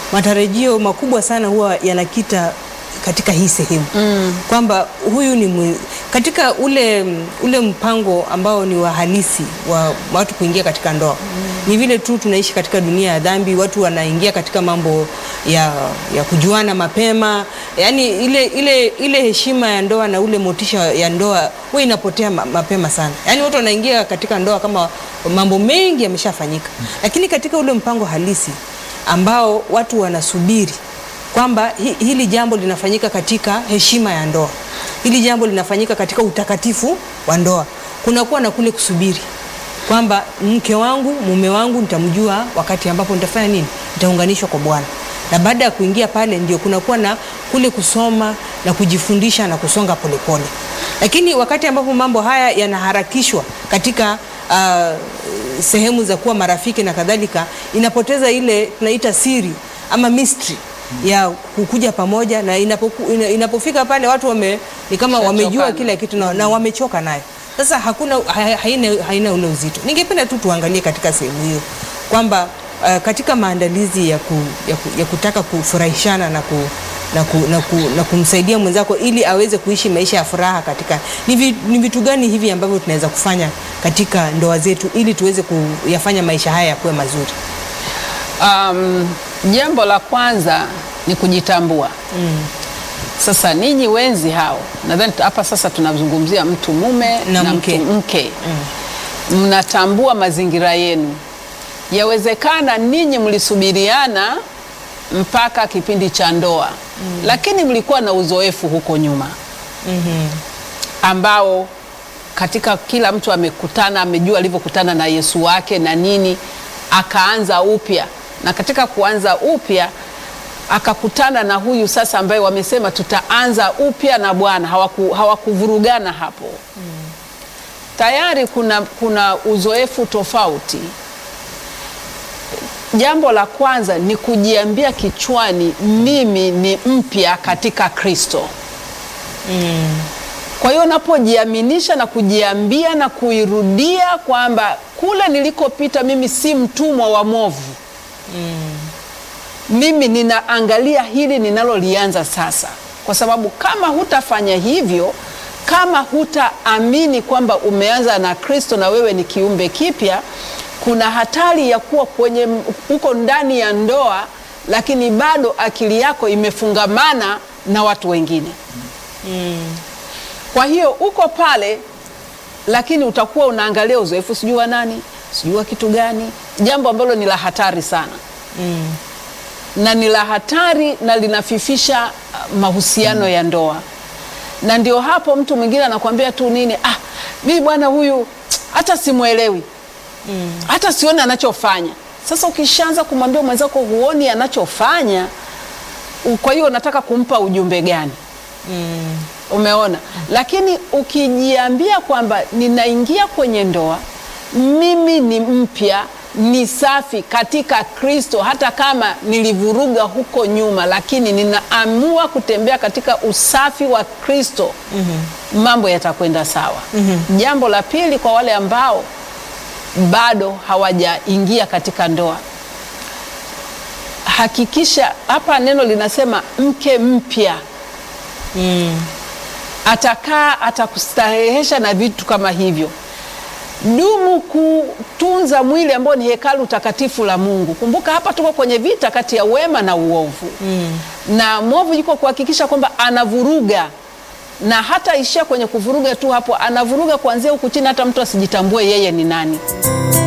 matarajio makubwa sana huwa yanakita katika hii sehemu kwamba huyu ni katika ule mpango ambao ni wa halisi wa watu kuingia katika ndoa. Ni vile tu tunaishi katika dunia ya dhambi, watu wanaingia katika mambo ya kujuana mapema, yani ile heshima ya ndoa na ule motisha ya ndoa huwa inapotea mapema sana. Yani watu wanaingia katika ndoa kama mambo mengi yameshafanyika. Lakini katika ule mpango halisi ambao watu wanasubiri kwamba hili jambo linafanyika katika heshima ya ndoa, hili jambo linafanyika katika utakatifu wa ndoa, kunakuwa na kule kusubiri kwamba mke wangu, mume wangu nitamjua wakati ambapo nitafanya nini, nitaunganishwa kwa Bwana. Na baada ya kuingia pale ndio kunakuwa na kule kusoma na kujifundisha na kusonga polepole. Lakini wakati ambapo mambo haya yanaharakishwa katika sehemu za kuwa marafiki na kadhalika, inapoteza ile tunaita siri ama mystery ya kukuja pamoja, na inapofika pale watu ni kama wamejua kila kitu na wamechoka nayo. Sasa haina ule uzito. Ningependa tu tuangalie katika sehemu hiyo kwamba katika maandalizi ya kutaka kufurahishana na kumsaidia mwenzako ili aweze kuishi maisha ya furaha katika, ni vitu gani hivi ambavyo tunaweza kufanya katika ndoa zetu ili tuweze kuyafanya maisha haya yakuwe mazuri? Jambo la kwanza ni kujitambua. Sasa ninyi wenzi hao, nadhani hapa sasa tunazungumzia mtu mume na mke. Mnatambua mazingira yenu. Yawezekana ninyi mlisubiriana mpaka kipindi cha ndoa, lakini mlikuwa na uzoefu huko nyuma ambao katika kila mtu amekutana, amejua alivyokutana na Yesu wake na nini, akaanza upya. Na katika kuanza upya akakutana na huyu sasa ambaye wamesema tutaanza upya na Bwana. Hawakuvurugana hapo. Tayari kuna uzoefu tofauti. Jambo la kwanza ni kujiambia kichwani, mimi ni mpya katika Kristo. Kwa hiyo unapojiaminisha na kujiambia na kuirudia kwamba kule nilikopita mimi si mtumwa wa mwovu. Mimi ninaangalia hili ninalolianza sasa. Kwa sababu kama hutafanya hivyo, kama hutaamini kwamba umeanza na Kristo na wewe ni kiumbe kipya, kuna hatari ya kuwa uko ndani ya ndoa lakini bado akili yako imefungamana na watu wengine. Kwa hiyo uko pale lakini utakuwa unaangalia uzoefu sijui wa nani, sijui wa kitu gani, jambo ambalo ni la hatari sana. Na ni la hatari na linafifisha mahusiano ya ndoa. Na ndio hapo mtu mwingine anakuambia tu nini, mimi bwana huyu hata simuelewi. Hata sioni anachofanya. Sasa ukishaanza kumwambia mwenzako huoni anachofanya, kwa hiyo unataka kumpa ujumbe gani? Umeona? Lakini ukijiambia kwamba ninaingia kwenye ndoa, mimi ni mpya, ni safi katika Kristo, hata kama nilivuruga huko nyuma, lakini ninaamua kutembea katika usafi wa Kristo, mambo yatakwenda sawa. Jambo la pili, kwa wale ambao bado hawajaingia katika ndoa, hakikisha, hapa neno linasema mke mpya. Atakustarehesha na vitu kama hivyo. Dumu kutunza mwili ambao ni hekalu takatifu la Mungu. Kumbuka hapa tuko kwenye vita kati ya wema na uovu. Na mwovu yuko kuhakikisha kwamba anavuruga, na hata ishia kwenye kuvuruga tu hapo, anavuruga kuanzia huku chini hata mtu asijitambue yeye ni nani.